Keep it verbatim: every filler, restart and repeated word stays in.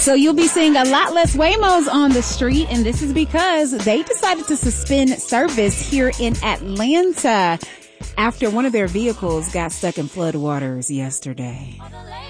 So you'll be seeing a lot less Waymos on the street, and this is because they decided to suspend service here in Atlanta after one of their vehicles got stuck in floodwaters yesterday.